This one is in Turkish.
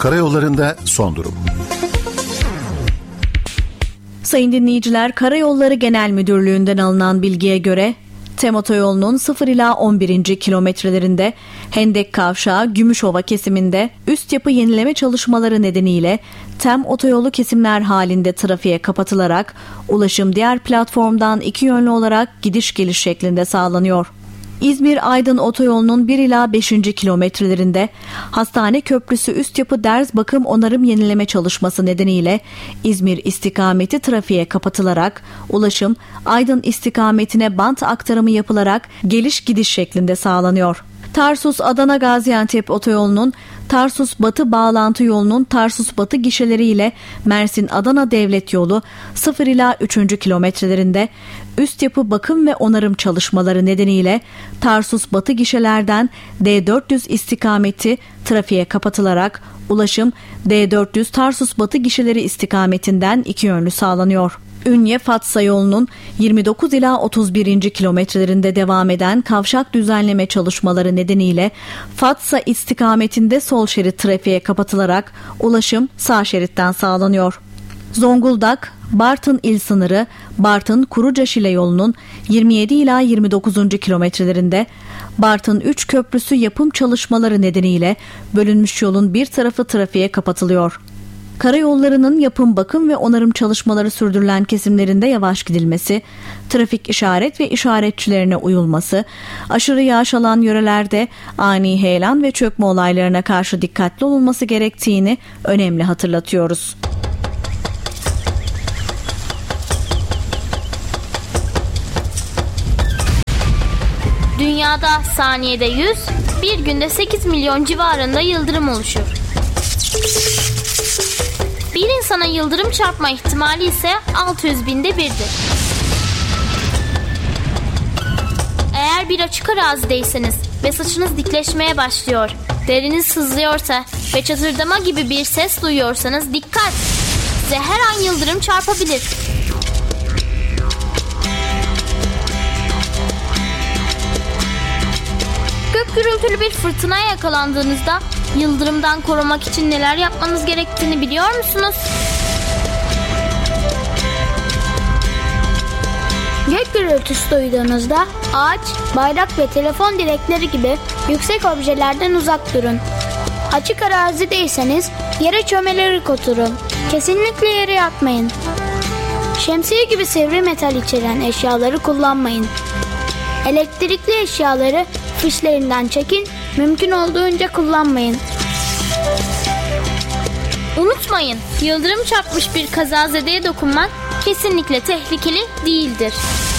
Karayollarında son durum. Sayın dinleyiciler, Karayolları Genel Müdürlüğü'nden alınan bilgiye göre TEM otoyolunun 0 ila 11. kilometrelerinde Hendek Kavşağı Gümüşova kesiminde üst yapı yenileme çalışmaları nedeniyle TEM otoyolu kesimler halinde trafiğe kapatılarak ulaşım diğer platformdan iki yönlü olarak gidiş geliş şeklinde sağlanıyor. İzmir-Aydın otoyolunun 1 ila 5. kilometrelerinde Hastane Köprüsü üst yapı derz bakım onarım yenileme çalışması nedeniyle İzmir istikameti trafiğe kapatılarak ulaşım Aydın istikametine bant aktarımı yapılarak geliş gidiş şeklinde sağlanıyor. Tarsus-Adana Gaziantep otoyolunun Tarsus-Batı bağlantı yolunun Tarsus-Batı gişeleri ile Mersin-Adana devlet yolu 0 ila 3. kilometrelerinde üst yapı bakım ve onarım çalışmaları nedeniyle Tarsus-Batı gişelerden D400 istikameti trafiğe kapatılarak ulaşım D400 Tarsus-Batı gişeleri istikametinden iki yönlü sağlanıyor. Ünye-Fatsa yolunun 29 ila 31. kilometrelerinde devam eden kavşak düzenleme çalışmaları nedeniyle Fatsa istikametinde sol şerit trafiğe kapatılarak ulaşım sağ şeritten sağlanıyor. Zonguldak, Bartın il sınırı Bartın-Kurucaşile yolunun 27 ila 29. kilometrelerinde Bartın 3 köprüsü yapım çalışmaları nedeniyle bölünmüş yolun bir tarafı trafiğe kapatılıyor. Karayollarının yapım, bakım ve onarım çalışmaları sürdürülen kesimlerinde yavaş gidilmesi, trafik işaret ve işaretçilerine uyulması, aşırı yağış alan yörelerde ani heyelan ve çökme olaylarına karşı dikkatli olunması gerektiğini önemli hatırlatıyoruz. Dünyada saniyede 100, bir günde 8 milyon civarında yıldırım oluşur. Bir insana yıldırım çarpma ihtimali ise 600 binde birdir. Eğer bir açık arazideyseniz ve saçınız dikleşmeye başlıyor, deriniz sızlıyorsa ve çatırdama gibi bir ses duyuyorsanız dikkat! Size her an yıldırım çarpabilir. Gök gürültülü bir fırtınaya yakalandığınızda yıldırımdan korumak için neler yapmanız gerektiğini biliyor musunuz? Gök gürültüsü duyduğunuzda ağaç, bayrak ve telefon direkleri gibi yüksek objelerden uzak durun. Açık arazideyseniz yere çömelerek oturun. Kesinlikle yere yatmayın. Şemsiye gibi sivri metal içeren eşyaları kullanmayın. Elektrikli eşyaları fişlerinden çekin, mümkün olduğunca kullanmayın. Unutmayın, yıldırım çarpmış bir kazazedeye dokunmak kesinlikle tehlikeli değildir.